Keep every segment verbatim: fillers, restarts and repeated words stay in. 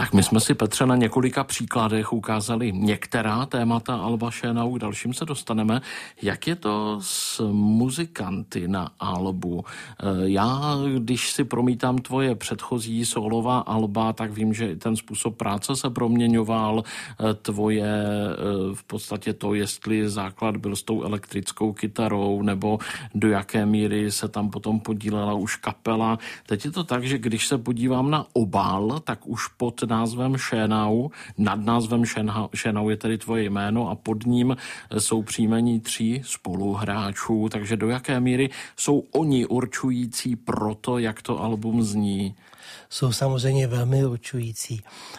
Tak my jsme si, Petře, na několika příkladech ukázali některá témata alba Šénau, k dalším se dostaneme. Jak je to s muzikanty na albu? Já, když si promítám tvoje předchozí solová alba, tak vím, že ten způsob práce se proměňoval. Tvoje v podstatě to, jestli základ byl s tou elektrickou kytarou, nebo do jaké míry se tam potom podílela už kapela. Teď je to tak, že když se podívám na obal, tak už pod názvem Šénau, nad názvem Šénau je tedy tvoje jméno a pod ním jsou příjmení tří spoluhráčů, takže do jaké míry jsou oni určující pro to, jak to album zní? Jsou samozřejmě velmi určující.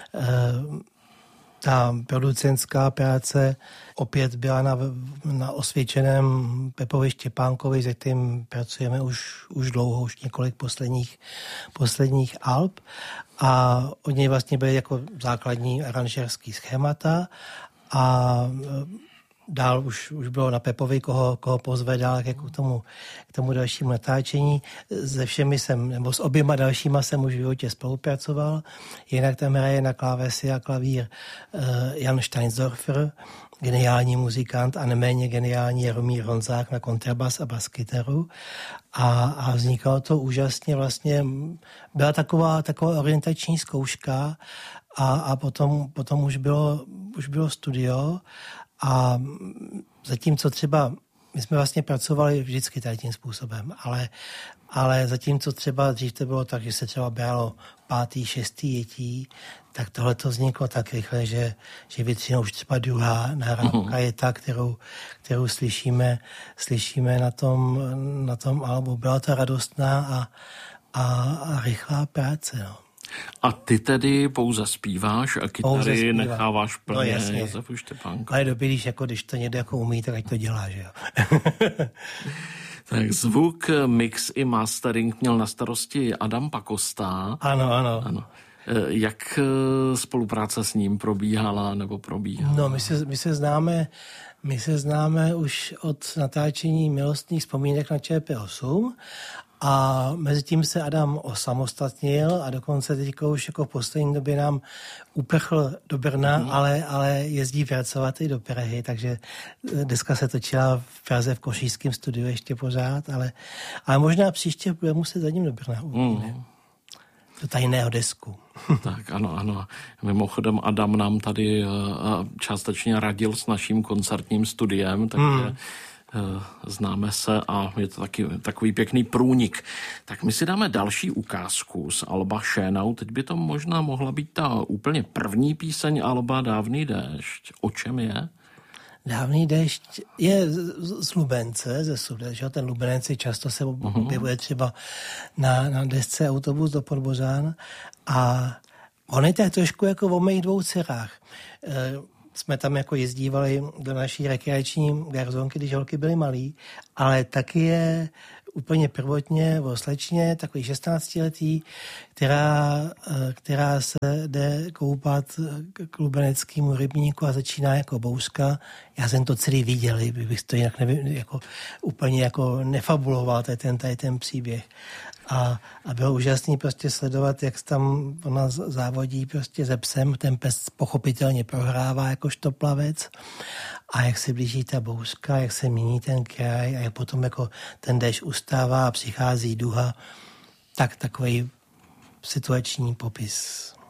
Ta producentská práce opět byla na, na osvědčeném Pepovi Štěpánkovi, se kterým pracujeme už, už dlouho, už několik posledních, posledních alb. A od něj vlastně byly jako základní aranžerský schémata a dál už, už bylo na Pepovi, koho, koho pozve dál jako k tomu, k tomu dalšímu natáčení. Se všemi jsem, nebo s oběma dalšíma jsem už v životě spolupracoval. Jinak tam hraje na klávesy a klavír uh, Jan Steinsdorfer, geniální muzikant, a neméně geniální Jaromír Honzák na kontrabas a baskytaru. A, a vznikalo to úžasně vlastně. Byla taková, taková orientační zkouška a, a potom, potom už bylo, už bylo studio. A zatímco třeba, my jsme vlastně pracovali vždycky tady tím způsobem, ale, ale zatímco třeba dřív to bylo tak, že se třeba bralo pátý, šestý jetí, tak tohle to vzniklo tak rychle, že, že většinou už třeba druhá nahrávka je ta, kterou, kterou slyšíme, slyšíme na tom, na tom albu. Byla to radostná a, a, a rychlá práce, no. A ty tedy pouze zpíváš a kytary necháváš plně no, Josefu Štěpánku. Ale dobrý, když, jako, když to někdo jako umí, tak ať to dělá, že jo. Tak zvuk, mix i mastering měl na starosti Adam Pakosta. Ano, ano. ano. Jak spolupráce s ním probíhala nebo probíhala? No, my se, my se známe, my se známe už od natáčení Milostných vzpomínek na Č P osm. A mezi tím se Adam osamostatnil a dokonce teďka už jako v poslední době nám uprchl do Brna, mm. ale, ale jezdí pracovat i do Prahy, takže dneska se točila v Praze v Košířském studiu ještě pořád, ale, ale možná příště bude muset za ním do Brna. Mm. Do tajného desku. Tak ano, ano. Mimochodem Adam nám tady částečně radil s naším koncertním studiem, takže mm. známe se a je to taky takový pěkný průnik. Tak my si dáme další ukázku z alba Šénau. Teď by to možná mohla být ta úplně první píseň alba Dávný déšť. O čem je? Dávný déšť je z Lubence, ze Sude, že? Ten Lubenec často se objevuje třeba na, na desce Autobus do Podbořán a on je tak trošku jako o mých dvou dcerách. Jsme tam jako jezdívali do naší rekreační garzonky, když holky byly malý, ale taky je úplně prvotně o slečně, takový šestnáctiletý, která, která se jde koupat k lubeneckému rybníku a začíná jako bouřka. Já jsem to celý viděl, bych to jinak nevím, jako, úplně jako nefabuloval tady ten, tady ten příběh. A, a bylo úžasný prostě sledovat, jak tam ona závodí prostě se psem, ten pes pochopitelně prohrává jakožto plavec a jak se blíží ta bouřka, jak se mění ten kraj a jak potom jako ten déšť ustává a přichází duha, tak takový situační popis.